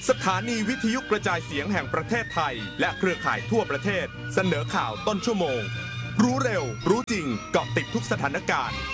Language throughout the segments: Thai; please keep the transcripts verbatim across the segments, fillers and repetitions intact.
สถานีวิทยุกระจายเสียงแห่งประเทศไทยและเครือข่ายทั่วประเทศเสนอข่าวต้นชั่วโมงรู้เร็วรู้จริงเกาะติดทุกสถานการณ์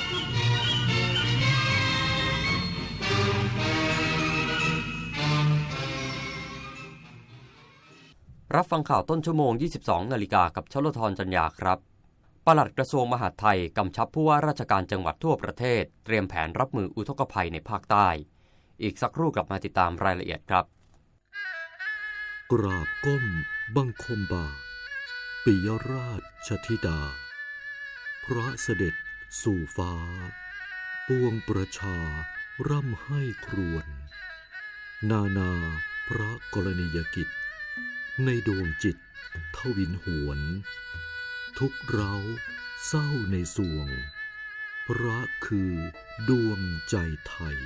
รับฟังข่าวต้นชั่วโมง ยี่สิบสอง นาฬิกากับชลธรจัญญาครับปลัดกระทรวงมหาดไทยกำชับผู้ว่าราชการจังหวัดทั่วประเทศเตรียมแผนรับมืออุทกภัยในภาคใต้อีกสักครู่กลับมาติดตามรายละเอียดครับกราบก้มบังคมบาทปิยราชธิดาพระเสด็จสู่ฟ้าปวงประชาร่ำให้ครวญนานาพระกรณียกิจในดวงจิตทวินหวนทุกเร้าเศร้าในสวงพระคือดวงใจไทย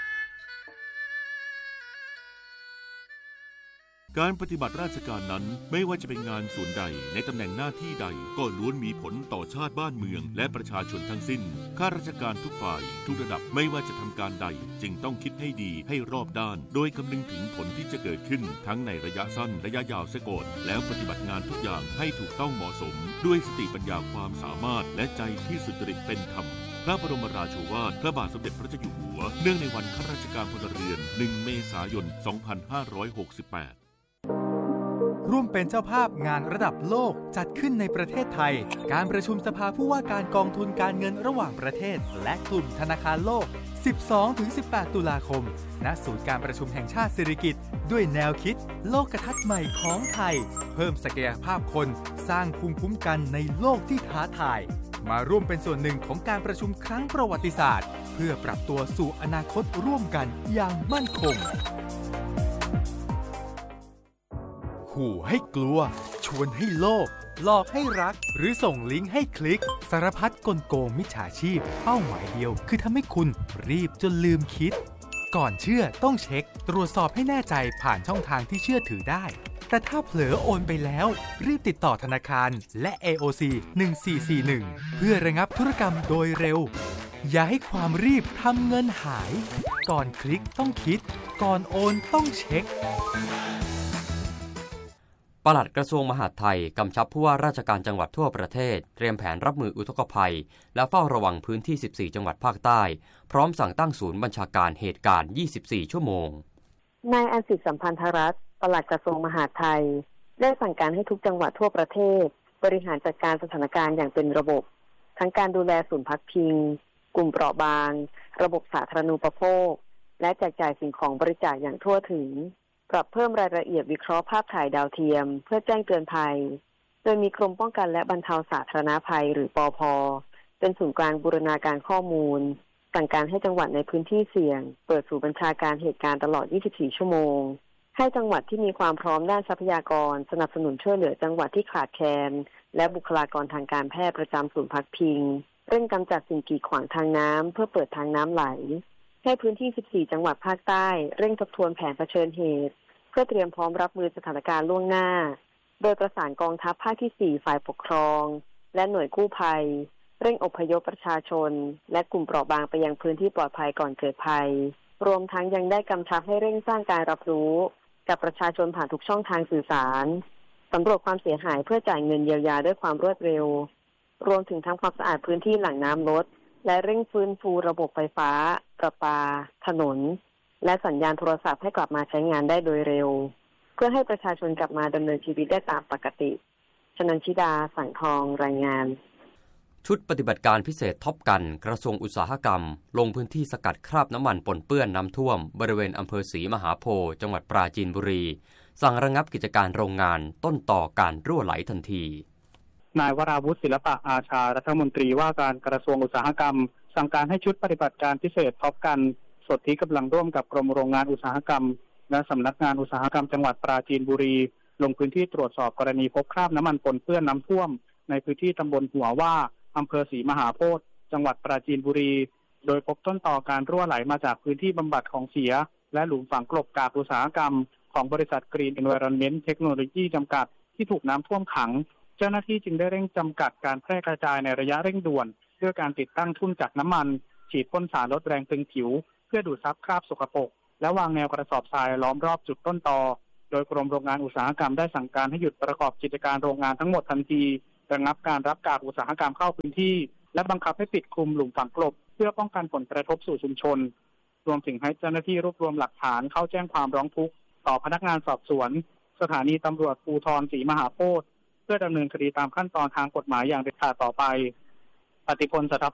การปฏิบัติราชการนั้นไม่ว่าจะเป็นงานส่วนใดในตำแหน่งหน้าที่ใดก็ล้วนมีผลต่อชาติบ้านเมืองและประชาชนทั้งสิ้นข้าราชการทุกฝ่ายทุกระดับไม่ว่าจะทำการใดจึงต้องคิดให้ดีให้รอบด้านโดยคำนึงถึงผลที่จะเกิดขึ้นทั้งในระยะสั้นระยะยาวเสียก่อนแล้วปฏิบัติงานทุกอย่างให้ถูกต้องเหมาะสมด้วยสติปัญญาความสามารถและใจที่สุจริตเป็นธรรมพระบรมราโชวาทพระบาทสมเด็จพระเจ้าอยู่หัวเนื่องในวันข้าราชการพลเรือนหนึ่งเมษายนสองพันห้าร้อยหกสิบแปดร่วมเป็นเจ้าภาพงานระดับโลกจัดขึ้นในประเทศไทยการประชุมสภาผู้ว่าการกองทุนการเงินระหว่างประเทศและกลุ่มธนาคารโลก สิบสองถึงสิบแปด ตุลาคมณศูนย์การประชุมแห่งชาติสิริกิติ์ด้วยแนวคิดโลกทัศน์ใหม่ของไทยเพิ่มศักยภาพคนสร้างภูมิคุ้มกันในโลกที่ท้าทายมาร่วมเป็นส่วนหนึ่งของการประชุมครั้งประวัติศาสตร์เพื่อปรับตัวสู่อนาคตร่วมกันอย่างมั่นคงขู่ให้กลัวชวนให้โลภหลอกให้รักหรือส่งลิงก์ให้คลิกสารพัดกลโกงมิจฉาชีพเป้าหมายเดียวคือทำให้คุณรีบจนลืมคิดก่อนเชื่อต้องเช็คตรวจสอบให้แน่ใจผ่านช่องทางที่เชื่อถือได้แต่ถ้าเผลอโอนไปแล้วรีบติดต่อธนาคารและ เอ โอ ซี หนึ่งสี่สี่หนึ่งเพื่อระงับธุรกรรมโดยเร็วอย่าให้ความรีบทำเงินหายก่อนคลิกต้องคิดก่อนโอนต้องเช็คปลัดกระทรวงมหาดไทยกำชับผู้ว่าราชการจังหวัดทั่วประเทศเตรียมแผนรับมืออุทกภัยและเฝ้าระวังพื้นที่สิบสี่จังหวัดภาคใต้พร้อมสั่งตั้งศูนย์บัญชาการเหตุการณ์ยี่สิบสี่ชั่วโมงนายอันสิทธิสัมพันธรัตน์ปลัดกระทรวงมหาดไทยได้สั่งการให้ทุกจังหวัดทั่วประเทศบริหารจัดการสถานการณ์อย่างเป็นระบบทั้งการดูแลศูนย์พักพิงกลุ่มเปราะบางระบบสาธารณูปโภคและแจกจ่ายสิ่งของบริจาคอย่างทั่วถึงปรับเพิ่มรายละเอียดวิเคราะห์ภาพถ่ายดาวเทียมเพื่อแจ้งเตือนภัยโดยมีกรมป้องกันและบรรเทาสาธารณภัยหรือปภ.เป็นศูนย์กลางบูรณาการข้อมูลสั่งการให้จังหวัดในพื้นที่เสี่ยงเปิดศูนย์บัญชาการเหตุการณ์ตลอดยี่สิบสี่ชั่วโมงให้จังหวัดที่มีความพร้อมด้านทรัพยากรสนับสนุนช่วยเหลือจังหวัดที่ขาดแคลนและบุคลากรทางการแพทย์ประจำศูนย์พักพิงเร่งกำจัดสิ่งกีดขวางทางน้ำเพื่อเปิดทางน้ำไหลให้พื้นที่สิบสี่จังหวัดภาคใต้เร่งทบทวนแผนเผชิญเหตุเพื่อเตรียมพร้อมรับมือสถานการณ์ล่วงหน้าโดยประสานกองทัพภาคที่สี่ฝ่ายปกครองและหน่วยกู้ภัยเร่งอพยพประชาชนและกลุ่มเปราะบางไปยังพื้นที่ปลอดภัยก่อนเกิดภัยรวมทั้งยังได้กำชับให้เร่งสร้างการรับรู้กับประชาชนผ่านทุกช่องทางสื่อสารสำรวจความเสียหายเพื่อจ่ายเงินเยียวยาด้วยความรวดเร็วรวมถึงทำความสะอาดพื้นที่หลังน้ำลดและเร่งฟื้นฟูระบบไฟฟ้าประปาถนนและสัญญาณโทรศัพท์ให้กลับมาใช้งานได้โดยเร็วเพื่อให้ประชาชนกลับมาดำเนินชีวิตได้ตามปกติชนันชิดาสังทองรายงานชุดปฏิบัติการพิเศษท็อปกันกระทรวงอุตสาหกรรมลงพื้นที่สกัดคราบน้ำมันปนเปื้อนน้ำท่วมบริเวณอำเภอศรีมหาโพธิ์จังหวัดปราจีนบุรีสั่งระงับกิจการโรงงานต้นต่อการรั่วไหลทันทีนายวราวุฒิศิลปะอาชารัฐมนตรีว่าการกระทรวงอุตสาหกรรมสั่งการให้ชุดปฏิบัติการพิเศษท็อปกันสนธิกำลังร่วมกับกรมโรงงานอุตสาหกรรมและสำนักงานอุตสาหกรรมจังหวัดปราจีนบุรีลงพื้นที่ตรวจสอบกรณีพบคราบน้ำมันปนเปื้อนน้ำท่วมในพื้นที่ตำบลหัวว่าอำเภอศรีมหาโพธิ์จังหวัดปราจีนบุรีโดยพบต้นต่อการรั่วไหลมาจากพื้นที่บำบัดของเสียและหลุมฝังกลบกากอุตสาหกรรมของบริษัท Green Environment Technology จำกัดที่ถูกน้ำท่วมขังเจ้าหน้าที่จึงได้เร่งจำกัดการแพร่กระจายในระยะเร่งด่วนด้วยการติดตั้งทุ่นจักรน้ำมันฉีดพ่นสารลดแรงตึงผิวเพื่อดูดซับคราบสกปรกและวางแนวกระสอบทรายล้อมรอบจุดต้นตอโดยกรมโรงงานอุตสาหกรรมได้สั่งการให้หยุดประกอบกิจการโรงงานทั้งหมดทันทีระงับการรับกากอุตสาหกรรมเข้าพื้นที่และบังคับให้ปิดคลุมหลุมฝังกลบเพื่อป้องกันผลกระทบสู่ชุมชนรวมถึงให้เจ้าหน้าที่รวบรวมหลักฐานเข้าแจ้งความร้องทุกข์ต่อพนักงานสอบสวนสถานีตำรวจภูธรศรีมหาโพธิ์เพื่อดำเนินคดีตามขั้นตอนทางกฎหมายอย่างเด็ดขาดต่อไปปฏิพล สัทธ